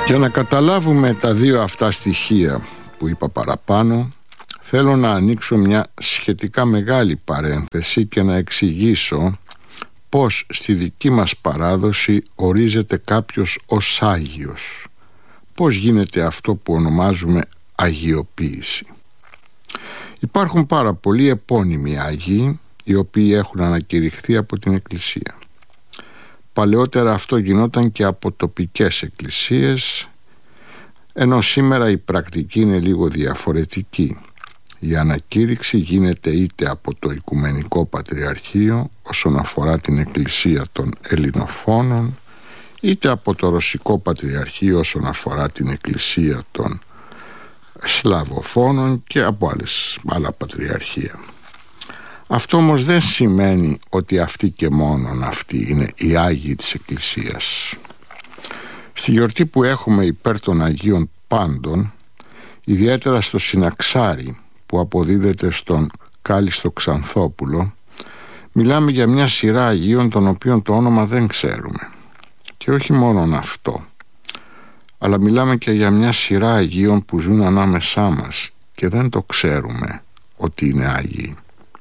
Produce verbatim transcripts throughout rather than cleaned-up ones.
Για να καταλάβουμε τα δύο αυτά στοιχεία που είπα παραπάνω, θέλω να ανοίξω μια σχετικά μεγάλη παρένθεση και να εξηγήσω πώς στη δική μας παράδοση ορίζεται κάποιος ως Άγιος. Πώς γίνεται αυτό που ονομάζουμε αγιοποίηση. Υπάρχουν πάρα πολλοί επώνυμοι Άγιοι, οι οποίοι έχουν ανακηρυχθεί από την Εκκλησία. Παλαιότερα αυτό γινόταν και από τοπικές εκκλησίες, ενώ σήμερα η πρακτική είναι λίγο διαφορετική. Η ανακήρυξη γίνεται είτε από το Οικουμενικό Πατριαρχείο όσον αφορά την Εκκλησία των Ελληνοφώνων, είτε από το Ρωσικό Πατριαρχείο όσον αφορά την Εκκλησία των Σλαβοφώνων και από άλλες, άλλα πατριαρχεία. Αυτό όμως δεν σημαίνει ότι αυτοί και μόνον αυτοί είναι οι Άγιοι της Εκκλησίας. Στη γιορτή που έχουμε υπέρ των Αγίων Πάντων, ιδιαίτερα στο Συναξάρι που αποδίδεται στον Κάλιστο Ξανθόπουλο, μιλάμε για μια σειρά Αγίων των οποίων το όνομα δεν ξέρουμε. Και όχι μόνον αυτό, αλλά μιλάμε και για μια σειρά Αγίων που ζουν ανάμεσά μας και δεν το ξέρουμε ότι είναι Άγιοι.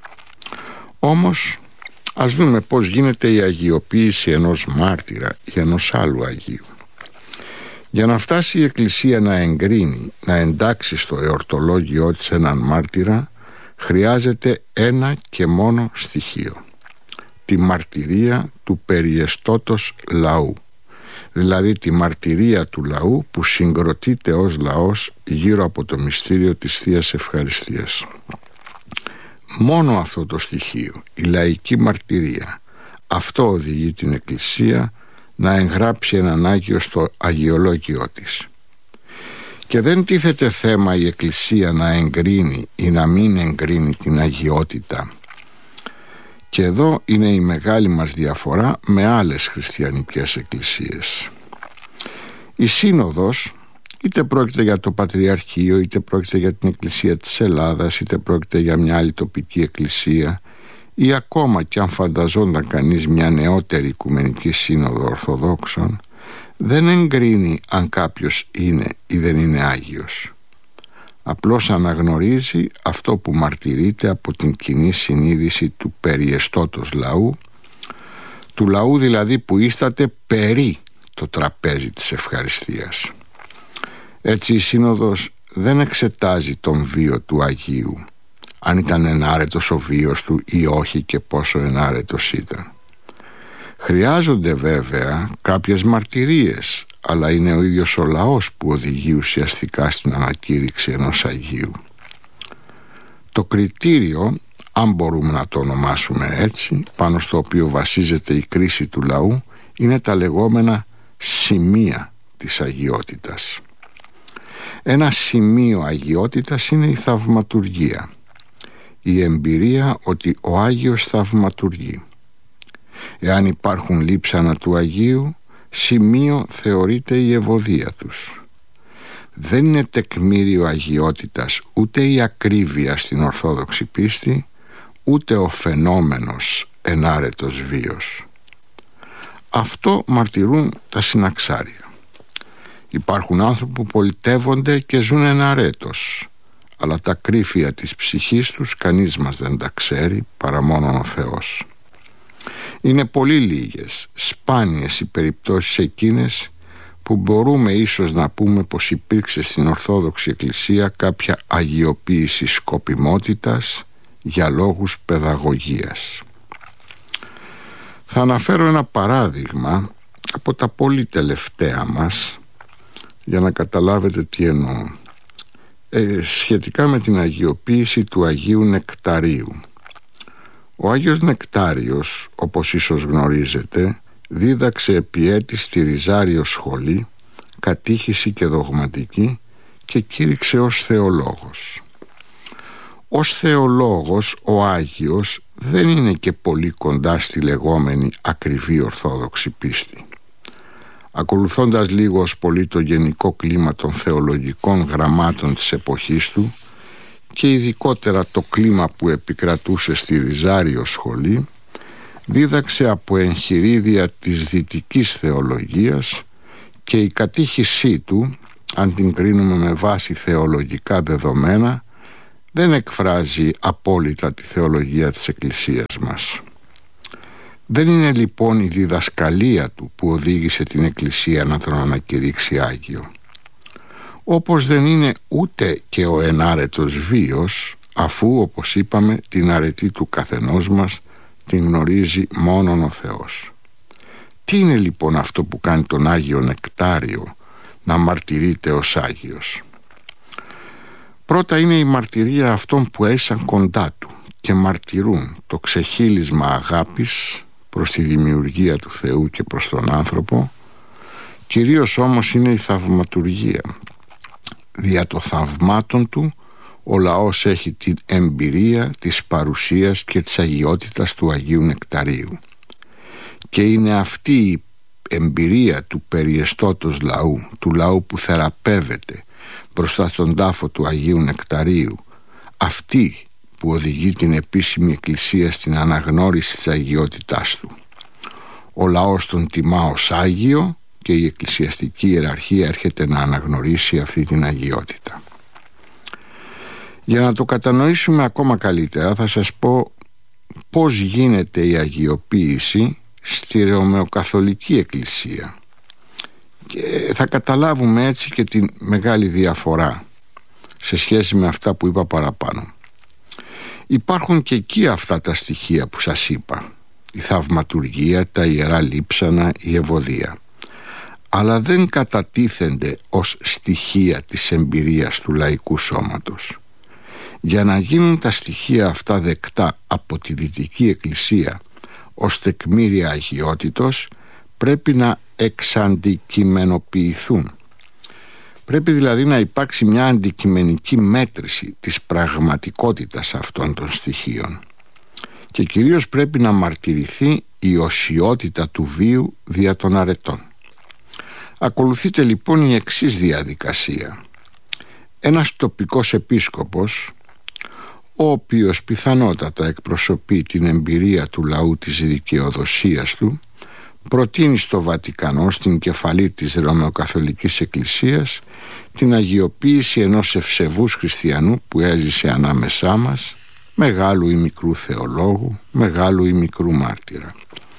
Όμως ας δούμε πώς γίνεται η αγιοποίηση ενός μάρτυρα ή ενός άλλου Αγίου. Για να φτάσει η Εκκλησία να εγκρίνει, να εντάξει στο εορτολόγιό της έναν μάρτυρα, χρειάζεται ένα και μόνο στοιχείο: τη μαρτυρία του περιεστώτος λαού, δηλαδή τη μαρτυρία του λαού που συγκροτείται ως λαός γύρω από το μυστήριο της Θείας Ευχαριστίας. Μόνο αυτό το στοιχείο, η λαϊκή μαρτυρία, αυτό οδηγεί την Εκκλησία να εγγράψει έναν Άγιο στο αγιολόγιό της. Και δεν τίθεται θέμα η Εκκλησία να εγκρίνει ή να μην εγκρίνει την αγιότητα. Και εδώ είναι η μεγάλη μας διαφορά με άλλες χριστιανικές εκκλησίες. Η Σύνοδος, είτε πρόκειται για το Πατριαρχείο, είτε πρόκειται για την Εκκλησία της Ελλάδας, είτε πρόκειται για μια άλλη τοπική εκκλησία, ή ακόμα και αν φανταζόταν κανείς μια νεότερη Οικουμενική Σύνοδο Ορθοδόξων, δεν εγκρίνει αν κάποιος είναι ή δεν είναι Άγιος. Απλώς αναγνωρίζει αυτό που μαρτυρείται από την κοινή συνείδηση του περιεστώτος λαού, του λαού δηλαδή που ίσταται περί το τραπέζι της ευχαριστίας. Έτσι η Σύνοδος δεν εξετάζει τον βίο του Αγίου, αν ήταν ενάρετος ο βίος του ή όχι και πόσο ενάρετος ήταν. Χρειάζονται βέβαια κάποιες μαρτυρίες, αλλά είναι ο ίδιος ο λαός που οδηγεί ουσιαστικά στην ανακήρυξη ενός Αγίου. Το κριτήριο, αν μπορούμε να το ονομάσουμε έτσι, πάνω στο οποίο βασίζεται η κρίση του λαού, είναι τα λεγόμενα σημεία της αγιότητας. Ένα σημείο αγιότητας είναι η θαυματουργία, η εμπειρία ότι ο Άγιος θαυματουργεί. Εάν υπάρχουν λείψανα του Αγίου, σημείο θεωρείται η ευωδία τους. Δεν είναι τεκμήριο αγιότητας ούτε η ακρίβεια στην Ορθόδοξη πίστη, ούτε ο φαινόμενος ενάρετος βίος. Αυτό μαρτυρούν τα συναξάρια. Υπάρχουν άνθρωποι που πολιτεύονται και ζουν εναρέτως, αλλά τα κρύφια της ψυχής τους κανείς μας δεν τα ξέρει παρά μόνον ο Θεός. Είναι πολύ λίγες, σπάνιες οι περιπτώσεις εκείνες που μπορούμε ίσως να πούμε πως υπήρξε στην Ορθόδοξη Εκκλησία κάποια αγιοποίηση σκοπιμότητας για λόγους παιδαγωγίας. Θα αναφέρω ένα παράδειγμα από τα πολύ τελευταία μας για να καταλάβετε τι εννοώ. Ε, σχετικά με την αγιοποίηση του Αγίου Νεκταρίου. Ο Άγιος Νεκτάριος, όπως ίσως γνωρίζετε, δίδαξε επί έτη στη Ριζάριο σχολή, κατήχηση και δογματική, και κήρυξε ως θεολόγος. Ως θεολόγος ο Άγιος δεν είναι και πολύ κοντά στη λεγόμενη ακριβή Ορθόδοξη πίστη. Ακολουθώντας λίγο ως πολύ το γενικό κλίμα των θεολογικών γραμμάτων της εποχής του και ειδικότερα το κλίμα που επικρατούσε στη Ριζάριο σχολή, δίδαξε από εγχειρίδια της δυτικής θεολογίας και η κατήχησή του, αν την κρίνουμε με βάση θεολογικά δεδομένα, δεν εκφράζει απόλυτα τη θεολογία της Εκκλησίας μας. Δεν είναι λοιπόν η διδασκαλία του που οδήγησε την Εκκλησία να τον ανακηρύξει Άγιο, όπως δεν είναι ούτε και ο ενάρετος βίος, αφού, όπως είπαμε, την αρετή του καθενός μας την γνωρίζει μόνον ο Θεός. Τι είναι λοιπόν αυτό που κάνει τον Άγιο Νεκτάριο να μαρτυρείται ως Άγιος? Πρώτα είναι η μαρτυρία αυτών που έζησαν κοντά του και μαρτυρούν το ξεχύλισμα αγάπης προς τη δημιουργία του Θεού και προς τον άνθρωπο. Κυρίως όμως είναι η θαυματουργία. Δια των θαυμάτων του ο λαός έχει την εμπειρία της παρουσίας και της αγιότητας του Αγίου Νεκταρίου, και είναι αυτή η εμπειρία του περιεστώτος λαού, του λαού που θεραπεύεται μπροστά στον τάφο του Αγίου Νεκταρίου, αυτή που οδηγεί την επίσημη Εκκλησία στην αναγνώριση της αγιότητάς του. Ο λαός τον τιμά ως Άγιο και η εκκλησιαστική ιεραρχία έρχεται να αναγνωρίσει αυτή την αγιότητα. Για να το κατανοήσουμε ακόμα καλύτερα, θα σας πω πώς γίνεται η αγιοποίηση στη Ρωμαιοκαθολική Εκκλησία, και θα καταλάβουμε έτσι και τη μεγάλη διαφορά σε σχέση με αυτά που είπα παραπάνω. Υπάρχουν και εκεί αυτά τα στοιχεία που σας είπα, η θαυματουργία, τα ιερά λείψανα, η ευωδία, αλλά δεν κατατίθενται ως στοιχεία της εμπειρίας του λαϊκού σώματος. Για να γίνουν τα στοιχεία αυτά δεκτά από τη Δυτική Εκκλησία ως τεκμήρια αγιότητος, πρέπει να εξαντικειμενοποιηθούν. Πρέπει δηλαδή να υπάρξει μια αντικειμενική μέτρηση της πραγματικότητας αυτών των στοιχείων, και κυρίως πρέπει να μαρτυρηθεί η οσιότητα του βίου δια των αρετών. Ακολουθείται λοιπόν η εξής διαδικασία. Ένας τοπικός επίσκοπος, ο οποίος πιθανότατα εκπροσωπεί την εμπειρία του λαού της δικαιοδοσίας του, προτείνει στο Βατικανό, στην κεφαλή της Ρωμαιοκαθολικής Εκκλησίας, την αγιοποίηση ενός ευσεβούς χριστιανού που έζησε ανάμεσά μας, μεγάλου ή μικρού θεολόγου, μεγάλου ή μικρού μάρτυρα.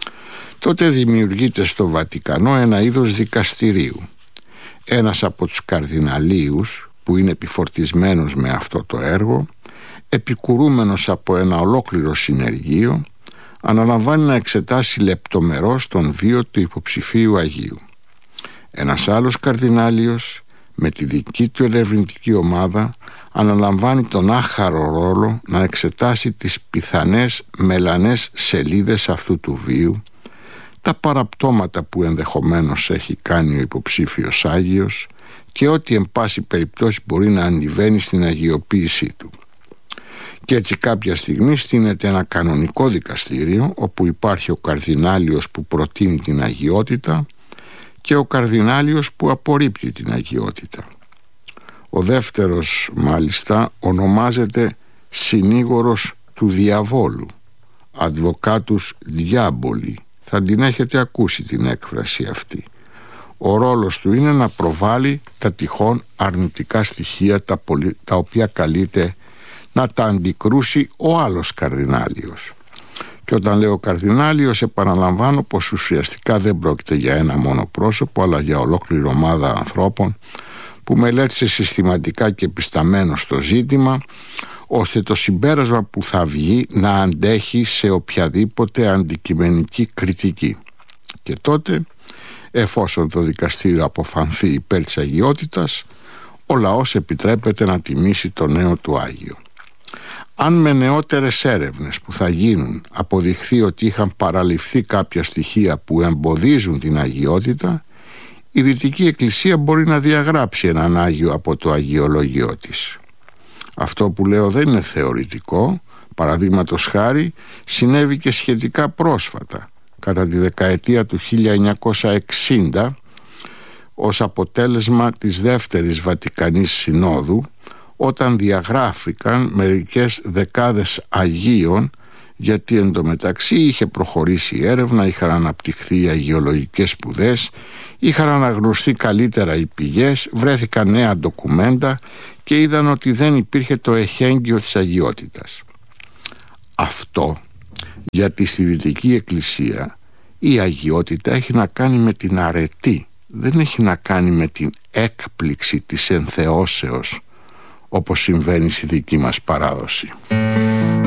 Τότε δημιουργείται στο Βατικανό ένα είδος δικαστηρίου. Ένας από τους καρδιναλίους, που είναι επιφορτισμένος με αυτό το έργο, επικουρούμενος από ένα ολόκληρο συνεργείο, αναλαμβάνει να εξετάσει λεπτομερώς τον βίο του υποψηφίου Αγίου. Ένας άλλος καρδινάλιος, με τη δική του ερευνητική ομάδα, αναλαμβάνει τον άχαρο ρόλο να εξετάσει τις πιθανές μελανές σελίδες αυτού του βίου, τα παραπτώματα που ενδεχομένως έχει κάνει ο υποψήφιος Άγιος και ό,τι εν πάση περιπτώσει μπορεί να αντιβαίνει στην αγιοποίησή του. Και έτσι κάποια στιγμή στείνεται ένα κανονικό δικαστήριο, όπου υπάρχει ο καρδινάλιος που προτείνει την αγιότητα και ο καρδινάλιος που απορρίπτει την αγιότητα. Ο δεύτερος μάλιστα ονομάζεται συνήγορος του διαβόλου, advocatus diaboli. Θα την έχετε ακούσει την έκφραση αυτή. Ο ρόλος του είναι να προβάλλει τα τυχόν αρνητικά στοιχεία, τα, πολυ... τα οποία καλείται να τα αντικρούσει ο άλλος καρδινάλιος. Και όταν λέω καρδινάλιος, επαναλαμβάνω πως ουσιαστικά δεν πρόκειται για ένα μόνο πρόσωπο, αλλά για ολόκληρη ομάδα ανθρώπων που μελέτησε συστηματικά και επισταμένο στο ζήτημα, ώστε το συμπέρασμα που θα βγει να αντέχει σε οποιαδήποτε αντικειμενική κριτική. Και τότε, εφόσον το δικαστήριο αποφανθεί υπέρ της αγιότητας, ο λαός επιτρέπεται να τιμήσει το νέο του Άγιο. Αν με νεότερες έρευνες που θα γίνουν αποδειχθεί ότι είχαν παραληφθεί κάποια στοιχεία που εμποδίζουν την αγιότητα, η Δυτική Εκκλησία μπορεί να διαγράψει έναν Άγιο από το αγιολόγιο της. Αυτό που λέω δεν είναι θεωρητικό. Παραδείγματος χάρη, συνέβη και σχετικά πρόσφατα, κατά τη δεκαετία του χίλια εννιακόσια εξήντα, ως αποτέλεσμα της δεύτερης Βατικανής Συνόδου, όταν διαγράφηκαν μερικές δεκάδες Αγίων γιατί εντωμεταξύ είχε προχωρήσει η έρευνα, είχαν αναπτυχθεί οι αγιολογικές σπουδές, είχαν αναγνωστεί καλύτερα οι πηγές, βρέθηκαν νέα ντοκουμέντα και είδαν ότι δεν υπήρχε το εχέγγυο της αγιότητας. Αυτό γιατί στη Δυτική Εκκλησία η αγιότητα έχει να κάνει με την αρετή, δεν έχει να κάνει με την έκπληξη της ενθεώσεως όπως συμβαίνει στη δική μας παράδοση.